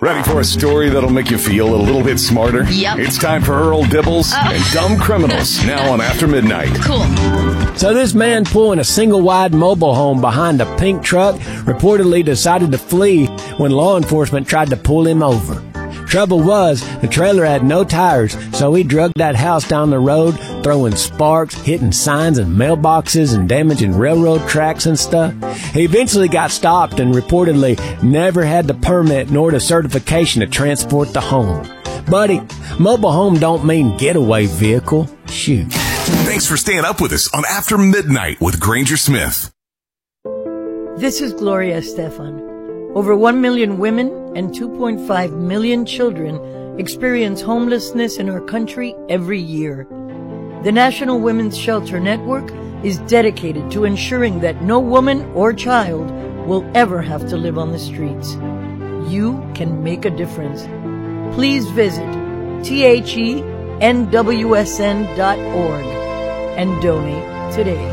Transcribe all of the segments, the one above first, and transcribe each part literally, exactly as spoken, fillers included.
Ready for a story that'll make you feel a little bit smarter? Yep. It's time for Earl Dibbles Oh. and Dumb Criminals, now on After Midnight. Cool. So this man pulling a single-wide mobile home behind a pink truck reportedly decided to flee when law enforcement tried to pull him over. Trouble was, the trailer had no tires, so he dragged that house down the road, throwing sparks, hitting signs and mailboxes, and damaging railroad tracks and stuff. He eventually got stopped and reportedly never had the permit nor the certification to transport the home. Buddy, mobile home don't mean getaway vehicle. Shoot. Thanks for staying up with us on After Midnight with Granger Smith. This is Gloria Estefan. Over one million women and two point five million children experience homelessness in our country every year. The National Women's Shelter Network is dedicated to ensuring that no woman or child will ever have to live on the streets. You can make a difference. Please visit T H E N W S N dot org and donate today.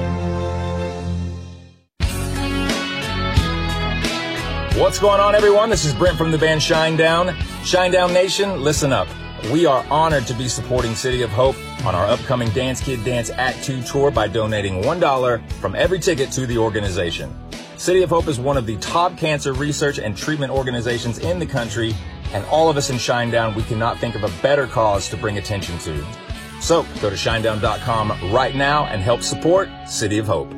What's going on, everyone? This is Brent from the band Shinedown. Shinedown Nation, listen up. We are honored to be supporting City of Hope on our upcoming Dance Kid Dance Act two tour by donating one dollar from every ticket to the organization. City of Hope is one of the top cancer research and treatment organizations in the country, and all of us in Shinedown, we cannot think of a better cause to bring attention to. So go to shinedown dot com right now and help support City of Hope.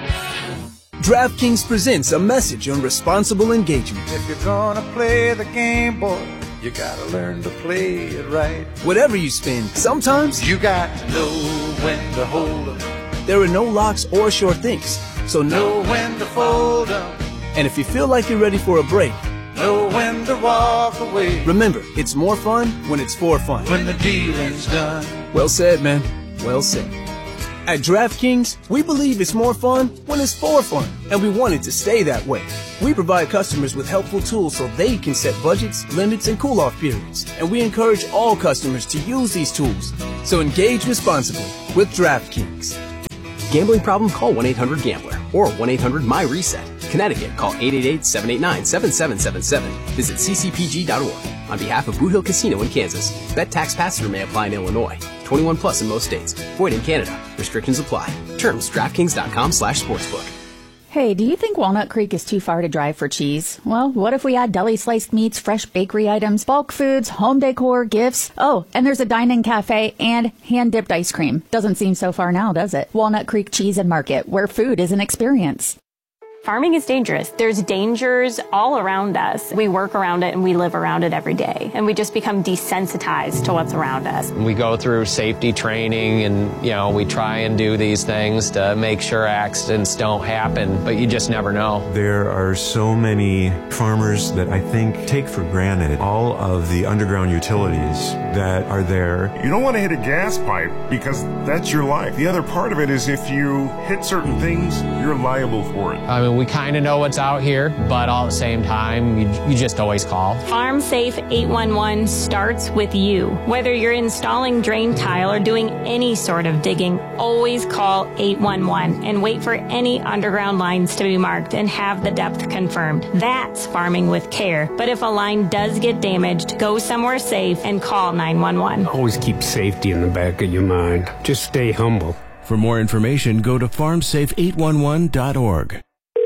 DraftKings presents a message on responsible engagement. If you're gonna play the game, boy, you gotta learn to play it right. Whatever you spend, sometimes you got to know when to hold 'em. There are no locks or sure things, so know Know when to fold 'em. And if you feel like you're ready for a break, Know when to walk away. remember, it's more fun when it's for fun. When the dealing's done. Well said, man. Well said. At DraftKings, we believe it's more fun when it's for fun, and we want it to stay that way. We provide customers with helpful tools so they can set budgets, limits, and cool-off periods, and we encourage all customers to use these tools. So engage responsibly with DraftKings. Gambling problem? Call one eight hundred gambler or one eight hundred my reset. Connecticut, call eight eight eight, seven eight nine, seven seven seven seven. Visit c c p g dot org. On behalf of Boot Hill Casino in Kansas, bet tax pass-through may apply in Illinois. twenty-one plus in most states. Void in Canada. Restrictions apply. Terms, DraftKings dot com slash sportsbook. Hey, do you think Walnut Creek is too far to drive for cheese? Well, what if we add deli sliced meats, fresh bakery items, bulk foods, home decor, gifts? Oh, and there's a dine-in cafe and hand-dipped ice cream. Doesn't seem so far now, does it? Walnut Creek Cheese and Market, where food is an experience. Farming is dangerous. There's dangers all around us. We work around it and we live around it every day. And we just become desensitized to what's around us. We go through safety training and, you know, we try and do these things to make sure accidents don't happen, but you just never know. There are so many farmers that I think take for granted all of the underground utilities that are there. You don't want to hit a gas pipe because that's your life. The other part of it is if you hit certain things, you're liable for it. I mean, we kind of know what's out here, but all at the same time, you, you just always call. Farm Safe eight one one starts with you. Whether you're installing drain tile or doing any sort of digging, always call eight one one and wait for any underground lines to be marked and have the depth confirmed. That's farming with care. But if a line does get damaged, go somewhere safe and call nine one one. Always keep safety in the back of your mind. Just stay humble. For more information, go to farm safe eight one one dot org.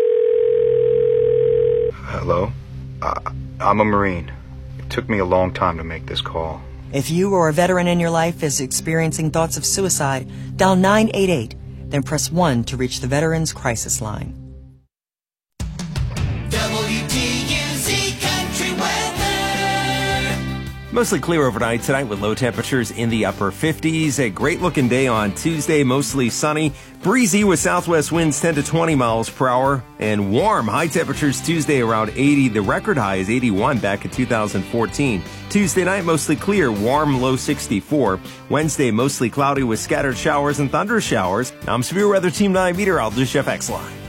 Hello? Uh, I'm a Marine. It took me a long time to make this call. If you or a veteran in your life is experiencing thoughts of suicide, dial nine eight eight, then press one to reach the Veterans Crisis Line. W T U Z Country Weather. Mostly clear overnight tonight with low temperatures in the upper fifties. A great looking day on Tuesday, mostly sunny. Breezy with southwest winds ten to twenty miles per hour. And warm, high temperatures Tuesday around eighty. The record high is eighty-one back in two thousand fourteen. Tuesday night, mostly clear, warm, low sixty-four. Wednesday, mostly cloudy with scattered showers and thunder showers. I'm Severe Weather Team nine meteorologist Jeff Exline.